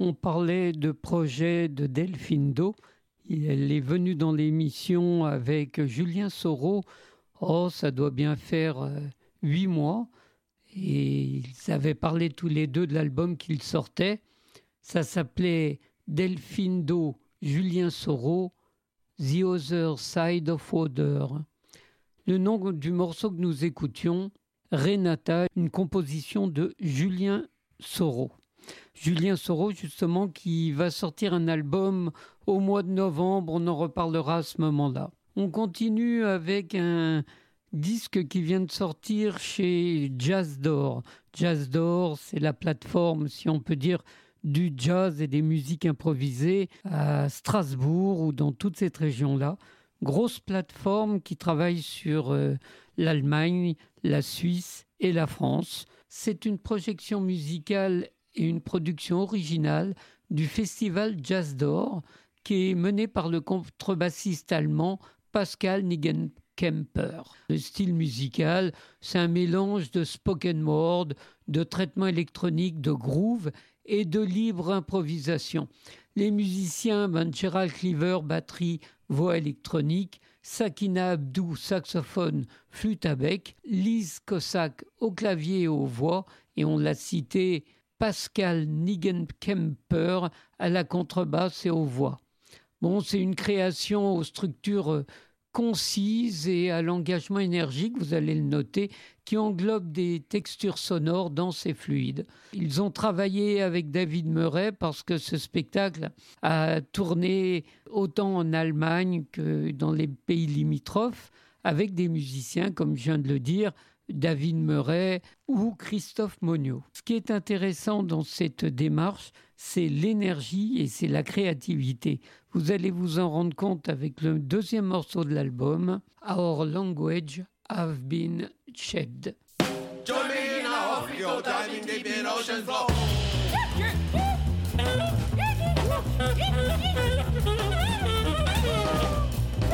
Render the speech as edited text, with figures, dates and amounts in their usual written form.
on parlait de projet de Delphine Do. Elle est venue dans l'émission avec Julien Soro. Oh, ça doit bien faire 8 mois. Et ils avaient parlé tous les deux de l'album qu'ils sortaient. Ça s'appelait Delphine Do, Julien Soro, The Other Side of Water. Le nom du morceau que nous écoutions, Renata, une composition de Julien Soro. Julien Soro, justement, qui va sortir un album au mois de novembre. On en reparlera à ce moment-là. On continue avec un disque qui vient de sortir chez Jazz d'Or. Jazz d'Or, c'est la plateforme, si on peut dire, du jazz et des musiques improvisées à Strasbourg ou dans toute cette région-là. Grosse plateforme qui travaille sur l'Allemagne, la Suisse et la France. C'est une projection musicale et une production originale du festival Jazz d'Or qui est menée par le contrebassiste allemand Pascal Nigenkemper. Le style musical, c'est un mélange de spoken word, de traitement électronique, de groove et de libre improvisation. Les musiciens, Gérald Cleaver, batterie, voix électronique, Sakina Abdou, saxophone, flûte à bec, Lise Cossack au clavier et aux voix, et on l'a cité, Pascal Nigenkemper à la contrebasse et aux voix. Bon, c'est une création aux structures concises et à l'engagement énergique, vous allez le noter, qui englobe des textures sonores denses et fluides. Ils ont travaillé avec David Murray parce que ce spectacle a tourné autant en Allemagne que dans les pays limitrophes avec des musiciens, comme je viens de le dire, David Murray ou Christophe Monio. Ce qui est intéressant dans cette démarche, c'est l'énergie et c'est la créativité. Vous allez vous en rendre compte avec le deuxième morceau de l'album, Our Language Have Been Shed. Join me in our Africa, diving deep in ocean floor.